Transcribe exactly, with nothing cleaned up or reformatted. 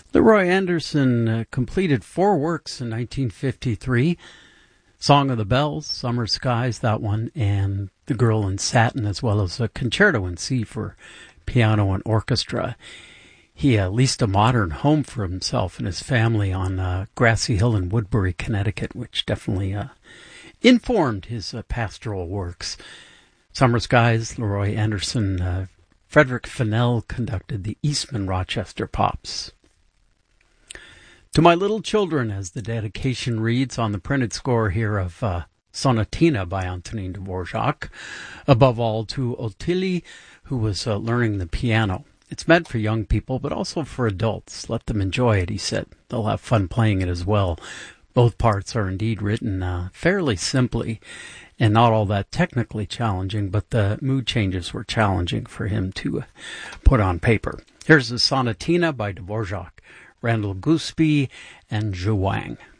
Leroy Anderson uh, completed four works in nineteen fifty-three. Song of the Bells, Summer Skies, that one, and The Girl in Satin, as well as a concerto in C for piano and orchestra. He uh, leased a modern home for himself and his family on uh, Grassy Hill in Woodbury, Connecticut, which definitely uh, informed his uh, pastoral works. Summer Skies, Leroy Anderson. uh, Frederick Fennell conducted the Eastman Rochester Pops. To My Little Children, as the dedication reads on the printed score here of uh, Sonatina by Antonin Dvorak. Above all, to Ottilie, who was uh, learning the piano. It's meant for young people, but also for adults. Let them enjoy it, he said. They'll have fun playing it as well. Both parts are indeed written uh, fairly simply and not all that technically challenging, but the mood changes were challenging for him to uh, put on paper. Here's the Sonatina by Dvorak, Randall Gooseby, and Zhu Wang.